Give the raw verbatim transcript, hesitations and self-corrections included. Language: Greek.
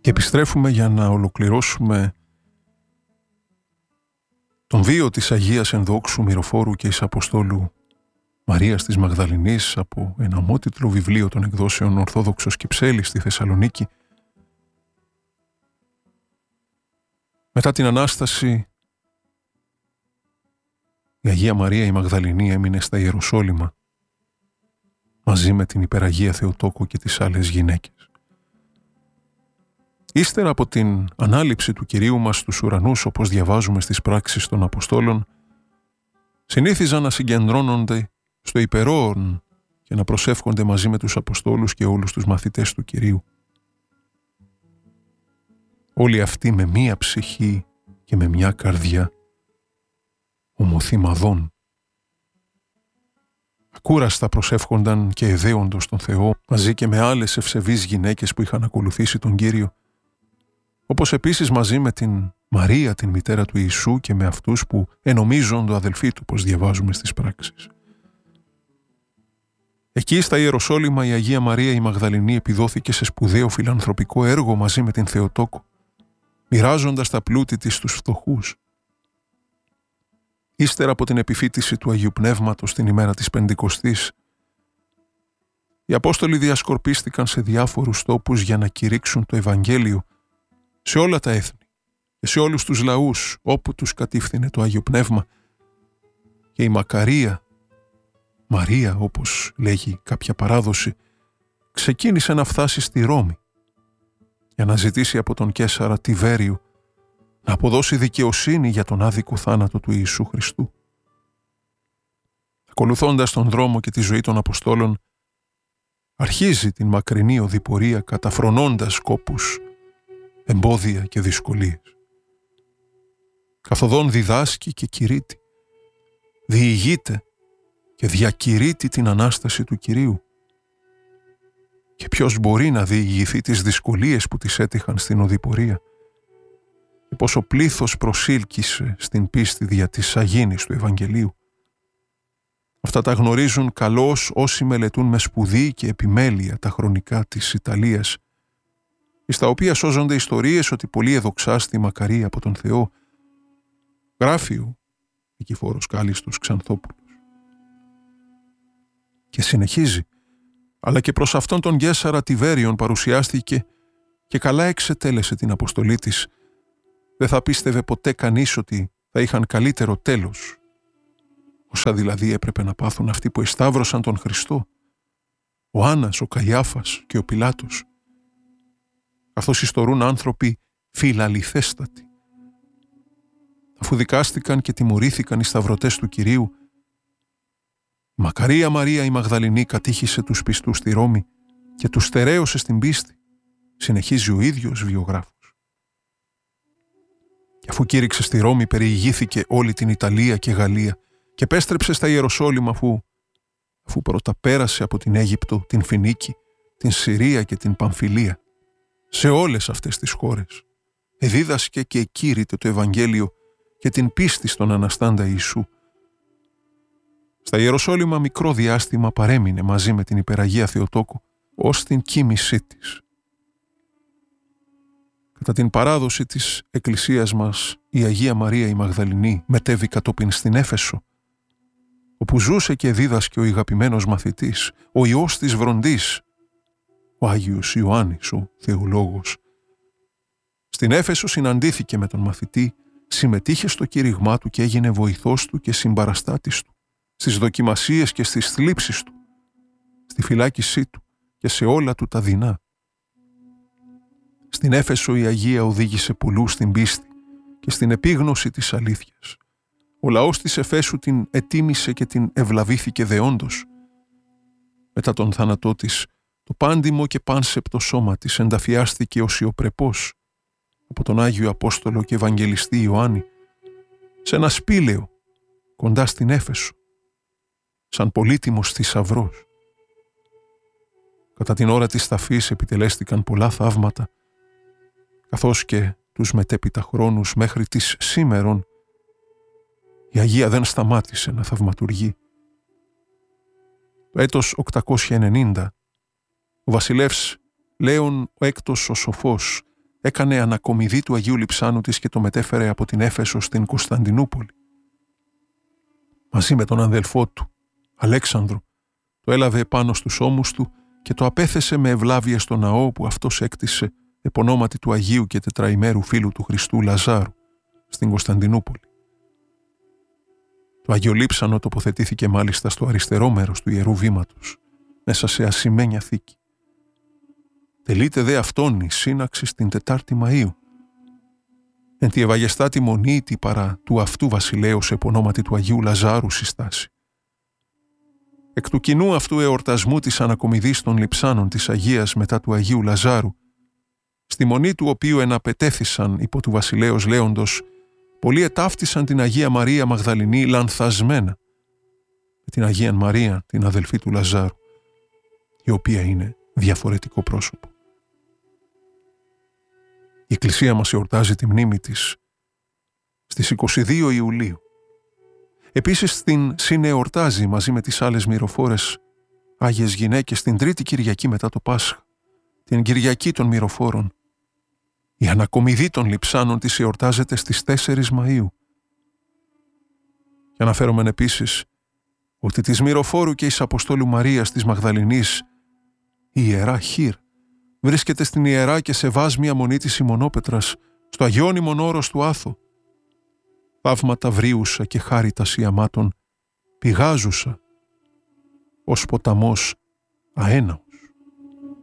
Και επιστρέφουμε για να ολοκληρώσουμε τον βίο της Αγίας Ενδόξου Μυροφόρου και εις Αποστόλου Μαρίας της Μαγδαληνής από ένα ομότιτλο βιβλίο των εκδόσεων Ορθόδοξος Κυψέλης στη Θεσσαλονίκη. Μετά την Ανάσταση, η Αγία Μαρία η Μαγδαληνή έμεινε στα Ιεροσόλυμα μαζί με την Υπεραγία Θεοτόκο και τις άλλες γυναίκες. Ύστερα από την ανάληψη του Κυρίου μας στους ουρανούς, όπως διαβάζουμε στις πράξεις των Αποστόλων, συνήθιζαν να συγκεντρώνονται στο υπερόον και να προσεύχονται μαζί με τους Αποστόλους και όλους τους μαθητές του Κυρίου. Όλοι αυτοί με μία ψυχή και με μια καρδιά, ομοθυμαδών. Ακούραστα προσεύχονταν και εδέοντος τον Θεό μαζί και με άλλες ευσεβείς γυναίκες που είχαν ακολουθήσει τον Κύριο, όπως επίσης μαζί με την Μαρία, την μητέρα του Ιησού, και με αυτούς που ενομίζονται αδελφοί του, όπως διαβάζουμε στις πράξεις. Εκεί στα Ιεροσόλυμα η Αγία Μαρία η Μαγδαληνή επιδόθηκε σε σπουδαίο φιλανθρωπικό έργο μαζί με την Θεοτόκο, μοιράζοντας τα πλούτη της στους φτωχούς. Ύστερα από την επιφύτηση του Αγίου Πνεύματος την ημέρα της Πεντηκοστής, οι Απόστολοι διασκορπίστηκαν σε διάφορους τόπους για να κηρύξουν το Ευαγγέλιο σε όλα τα έθνη και σε όλους τους λαούς όπου τους κατήφθηνε το Άγιο Πνεύμα, και η Μακαρία, Μαρία όπως λέγει κάποια παράδοση, ξεκίνησε να φτάσει στη Ρώμη για να ζητήσει από τον Καίσαρα Τιβέριο να αποδώσει δικαιοσύνη για τον άδικο θάνατο του Ιησού Χριστού. Ακολουθώντας τον δρόμο και τη ζωή των Αποστόλων, αρχίζει την μακρινή οδηπορία καταφρονώντας σκόπους, εμπόδια και δυσκολίες. Καθοδόν διδάσκει και κηρύττει, διηγείται και διακηρύττει την Ανάσταση του Κυρίου. Και ποιος μπορεί να διηγηθεί τις δυσκολίες που τις έτυχαν στην οδηπορία και πόσο πλήθος προσήλκησε στην πίστη δια της αγίνης του Ευαγγελίου. Αυτά τα γνωρίζουν καλώς όσοι μελετούν με σπουδή και επιμέλεια τα χρονικά της Ιταλίας, στα οποία σώζονται ιστορίες ότι πολύ εδοξάστη Μακαρία από τον Θεό, γράφει ο Νικηφόρος Κάλλιστος Ξανθόπουλος. Και συνεχίζει, αλλά και προς αυτόν τον Καίσαρα Τιβέριον παρουσιάστηκε και καλά εξετέλεσε την αποστολή της. Δεν θα πίστευε ποτέ κανείς ότι θα είχαν καλύτερο τέλος, όσα δηλαδή έπρεπε να πάθουν αυτοί που εσταύρωσαν τον Χριστό, ο Άννας, ο Καϊάφας και ο Πιλάτος, καθώς ιστορούν άνθρωποι φιλαληθέστατοι. Αφού δικάστηκαν και τιμωρήθηκαν οι σταυρωτές του Κυρίου, η Μακαρία Μαρία η Μαγδαληνή κατήχησε τους πιστούς στη Ρώμη και τους στερέωσε στην πίστη, συνεχίζει ο ίδιος βιογράφος. Και αφού κήρυξε στη Ρώμη, περιηγήθηκε όλη την Ιταλία και Γαλλία και επέστρεψε στα Ιεροσόλυμα αφού, αφού πρώτα πέρασε από την Αίγυπτο, την Φινίκη, την Συρία και την Παμφιλία. Σε όλες αυτές τις χώρες εδίδασκε και εκήρυτε το Ευαγγέλιο και την πίστη στον Αναστάντα Ιησού. Στα Ιεροσόλυμα μικρό διάστημα παρέμεινε μαζί με την Υπεραγία Θεοτόκο ως την κοίμησή της. Κατά την παράδοση της Εκκλησίας μας, η Αγία Μαρία η Μαγδαληνή μετέβη κατόπιν στην Έφεσο, όπου ζούσε και δίδασκε ο αγαπημένος μαθητής, ο Υιός της Βροντής, ο Άγιος Ιωάννης, ο θεολόγος. Στην Έφεσο συναντήθηκε με τον μαθητή, συμμετείχε στο κήρυγμά του και έγινε βοηθός του και συμπαραστάτης του, στις δοκιμασίες και στις θλίψεις του, στη φυλάκισή του και σε όλα του τα δεινά. Στην Έφεσο η Αγία οδήγησε πολλούς στην πίστη και στην επίγνωση της αλήθειας. Ο λαός της Εφέσου την ετίμησε και την ευλαβήθηκε δεόντως. Μετά τον θάνατό της, το πάντιμο και πάνσεπτο σώμα της ενταφιάστηκε οσιοπρεπώς από τον Άγιο Απόστολο και Ευαγγελιστή Ιωάννη σε ένα σπήλαιο κοντά στην Έφεσο, σαν πολύτιμος θησαυρός. Κατά την ώρα της ταφής επιτελέστηκαν πολλά θαύματα, καθώς και τους μετέπειτα χρόνους μέχρι της σήμερον η Αγία δεν σταμάτησε να θαυματουργεί. Το έτος οκτακόσια ενενήντα, ο βασιλεύς Λέων ο Έκτος ο Σοφός έκανε ανακομιδή του Αγίου Λειψάνου της και το μετέφερε από την Έφεσο στην Κωνσταντινούπολη. Μαζί με τον αδελφό του, Αλέξανδρο, το έλαβε επάνω στους ώμους του και το απέθεσε με ευλάβεια στο ναό που αυτός έκτισε επ' ονόματι του Αγίου και τετραημέρου φίλου του Χριστού Λαζάρου στην Κωνσταντινούπολη. Το Αγιολείψανο τοποθετήθηκε μάλιστα στο αριστερό μέρος του Ιερού Βήματος, μέσα σε ασημένια θήκη. Τελείται δε αυτόν η σύναξη στην Τετάρτη Μαΐου. Εν τη ευαγεστάτη μονή τη παρά του αυτού βασιλέως επ' ονόματι του Αγίου Λαζάρου συστάσει. Εκ του κοινού αυτού εορτασμού της ανακομιδής των λειψάνων της Αγίας μετά του Αγίου Λαζάρου, στη μονή του οποίου εναπετέθησαν υπό του βασιλέως Λέοντος, πολλοί ετάφτισαν την Αγία Μαρία Μαγδαληνή λανθασμένα με την Αγία Μαρία, την αδελφή του Λαζάρου, η οποία είναι διαφορετικό πρόσωπο. Η Εκκλησία μας εορτάζει τη μνήμη της στις είκοσι δύο Ιουλίου. Επίσης την συνεορτάζει μαζί με τις άλλες μυροφόρες Άγιες Γυναίκες την Τρίτη Κυριακή μετά το Πάσχα, την Κυριακή των Μυροφόρων. Η ανακομιδή των λειψάνων της εορτάζεται στις τέσσερις Μαΐου. Και αναφέρομεν επίσης ότι της Μυροφόρου και εις Αποστόλου Μαρίας της Μαγδαληνής η Ιερά Χήρ βρίσκεται στην ιερά και σεβάσμια μονή της Σιμωνόπετρας στο αγιώνυμον όρος του Άθο. Θαύματα βρίουσα και χάριτας ιαμάτων πηγάζουσα ως ποταμός αέναος.